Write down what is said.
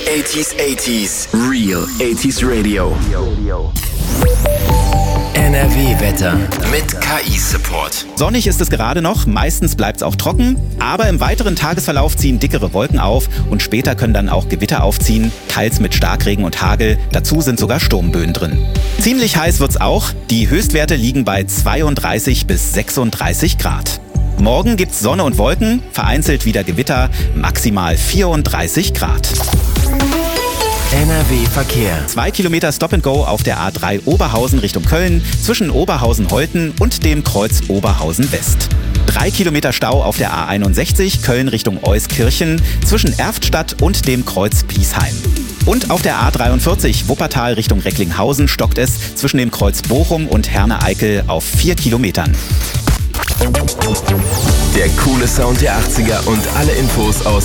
80s, Real 80s Radio. NRW-Wetter mit KI-Support. Sonnig ist es gerade noch, meistens bleibt es auch trocken, aber im weiteren Tagesverlauf ziehen dickere Wolken auf und später können dann auch Gewitter aufziehen, teils mit Starkregen und Hagel, dazu sind sogar Sturmböen drin. Ziemlich heiß wird's auch, die Höchstwerte liegen bei 32 bis 36 Grad. Morgen gibt's Sonne und Wolken, vereinzelt wieder Gewitter, maximal 34 Grad. NRW-Verkehr. 2 Kilometer Stop-and-Go auf der A3 Oberhausen Richtung Köln zwischen Oberhausen-Holten und dem Kreuz Oberhausen-West. 3 Kilometer Stau auf der A61 Köln Richtung Euskirchen zwischen Erftstadt und dem Kreuz Piesheim. Und auf der A43 Wuppertal Richtung Recklinghausen stockt es zwischen dem Kreuz Bochum und Herne-Eickel auf 4 Kilometern. Der coole Sound der 80er und alle Infos aus